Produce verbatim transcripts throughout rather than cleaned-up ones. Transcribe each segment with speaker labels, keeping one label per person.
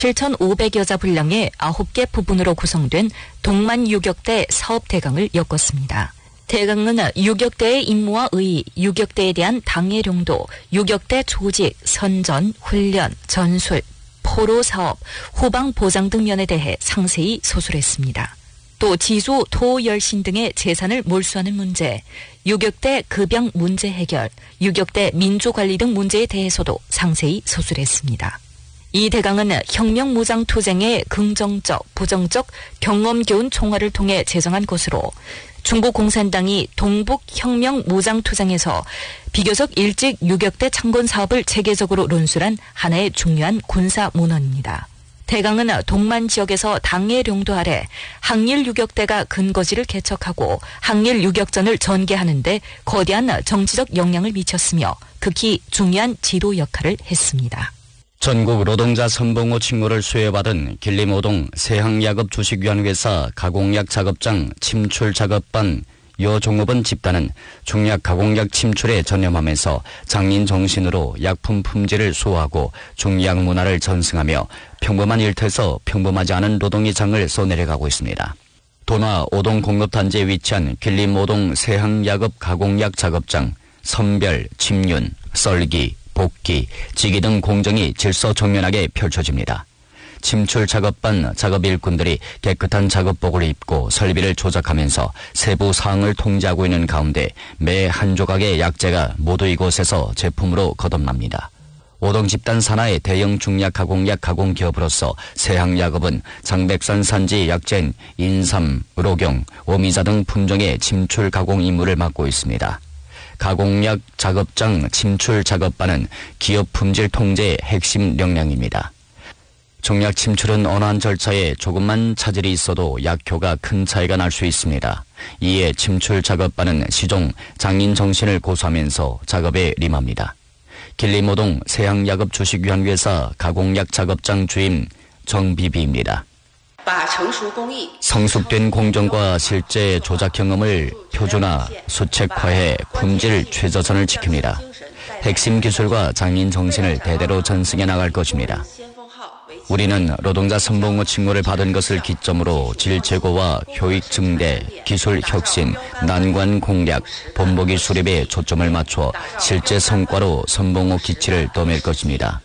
Speaker 1: 칠천오백여 자 분량의 아홉 개 부분으로 구성된 동만유격대 사업대강을 엮었습니다. 대강은 유격대의 임무와 의의, 유격대에 대한 당의 용도, 유격대 조직, 선전, 훈련, 전술, 포로 사업, 후방 보장 등 면에 대해 상세히 서술했습니다. 또 지소, 토, 열신 등의 재산을 몰수하는 문제, 유격대 급양 문제 해결, 유격대 민주관리 등 문제에 대해서도 상세히 서술했습니다. 이 대강은 혁명 무장 투쟁의 긍정적, 부정적 경험 교훈 총화를 통해 제정한 것으로 중국 공산당이 동북 혁명 무장 투쟁에서 비교적 일찍 유격대 창건 사업을 체계적으로 논술한 하나의 중요한 군사 문헌입니다. 대강은 동만 지역에서 당의 령도 아래 항일 유격대가 근거지를 개척하고 항일 유격전을 전개하는 데 거대한 정치적 영향을 미쳤으며 극히 중요한 지도 역할을 했습니다.
Speaker 2: 전국 노동자 선봉호 칭호를 수여받은 길림오동 세항야급주식위안회사 가공약 작업장 침출 작업반 여종업원 집단은 중약 가공약 침출에 전념하면서 장인 정신으로 약품 품질을 수호하고 중약 문화를 전승하며 평범한 일터에서 평범하지 않은 노동의 장을 써내려가고 있습니다. 도나 오동 공업단지에 위치한 길림오동 세항야급 가공약 작업장 선별, 침륜, 썰기, 복기, 지기 등 공정이 질서정연하게 펼쳐집니다. 침출 작업반 작업 일꾼들이 깨끗한 작업복을 입고 설비를 조작하면서 세부 사항을 통제하고 있는 가운데 매 한 조각의 약재가 모두 이곳에서 제품으로 거듭납니다. 오동 집단 산하의 대형 중약 가공약 가공 기업으로서 세항야급은 장백산 산지 약재인 인삼, 로경, 오미자 등 품종의 침출 가공 임무를 맡고 있습니다. 가공약 작업장 침출 작업반은 기업 품질 통제의 핵심 역량입니다. 중약 침출은 언한 절차에 조금만 차질이 있어도 약효가 큰 차이가 날 수 있습니다. 이에 침출 작업반은 시종 장인 정신을 고수하면서 작업에 임합니다. 길림오동 세항야급주식위안회사 가공약 작업장 주임 정비비입니다. 성숙된 공정과 실제 조작 경험을 표준화, 수책화해 품질 최저선을 지킵니다. 핵심 기술과 장인 정신을 대대로 전승해 나갈 것입니다. 우리는 노동자 선봉호 칭호를 받은 것을 기점으로 질 제고와 효익 증대, 기술 혁신, 난관 공략, 본보기 수립에 초점을 맞춰 실제 성과로 선봉호 기치를 떠맬 것입니다.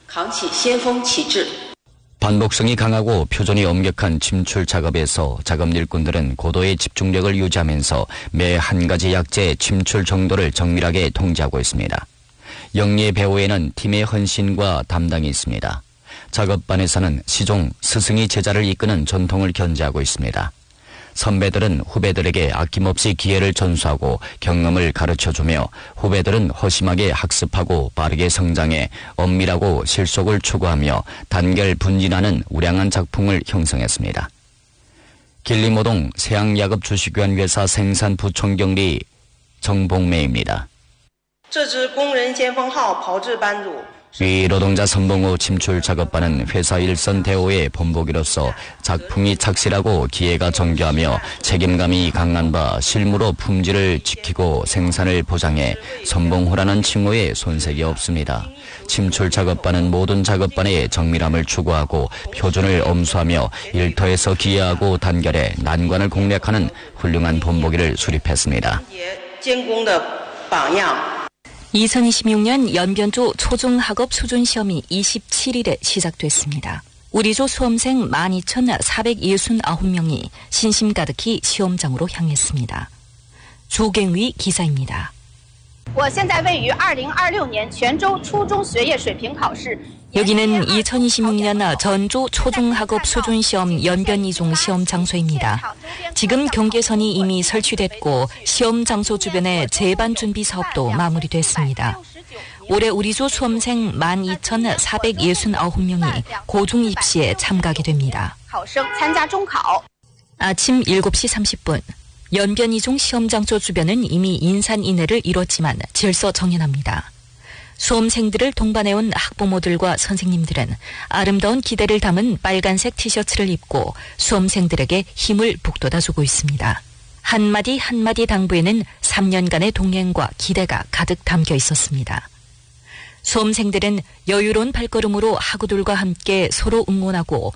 Speaker 2: 반복성이 강하고 표준이 엄격한 침출 작업에서 작업 일꾼들은 고도의 집중력을 유지하면서 매 한 가지 약재의 침출 정도를 정밀하게 통제하고 있습니다. 영리의 배후에는 팀의 헌신과 담당이 있습니다. 작업반에서는 시종 스승이 제자를 이끄는 전통을 견지하고 있습니다. 선배들은 후배들에게 아낌없이 기회를 전수하고 경험을 가르쳐주며 후배들은 허심하게 학습하고 빠르게 성장해 엄밀하고 실속을 추구하며 단결 분진하는 우량한 작품을 형성했습니다. 길림오동 세항야급주식위안회사 생산부총경리 정봉매입니다. 위 노동자 선봉호 침출 작업반은 회사 일선 대오의 본보기로서 작품이 착실하고 기회가 정교하며 책임감이 강한 바 실무로 품질을 지키고 생산을 보장해 선봉호라는 칭호에 손색이 없습니다. 침출 작업반은 모든 작업반의 정밀함을 추구하고 표준을 엄수하며 일터에서 기여하고 단결해 난관을 공략하는 훌륭한 본보기를 수립했습니다.
Speaker 1: 이천이십육 년 연변조 초중학업 수준시험이 이십칠 일에 시작됐습니다. 우리조 수험생 만 이천사백육십구 명이 신심 가득히 시험장으로 향했습니다. 조경위 기사입니다.
Speaker 3: 我现在位于二零二六年泉州初中学业水平考试
Speaker 1: 여기는 이천이십육 년 전조 초중학업 수준시험 연변 이종 시험 장소입니다. 지금 경계선이 이미 설치됐고 시험 장소 주변의 재반 준비 사업도 마무리됐습니다. 올해 우리조 수험생 만 이천사백육십구 명이 고중 입시에 참가하게 됩니다. 아침 일곱 시 삼십 분. 연변 이종 시험 장소 주변은 이미 인산인해를 이뤘지만 질서 정연합니다. 수험생들을 동반해온 학부모들과 선생님들은 아름다운 기대를 담은 빨간색 티셔츠를 입고 수험생들에게 힘을 북돋아주고 있습니다. 한마디 한마디 당부에는 삼 년간의 동행과 기대가 가득 담겨 있었습니다. 수험생들은 여유로운 발걸음으로 학우들과 함께 서로 응원하고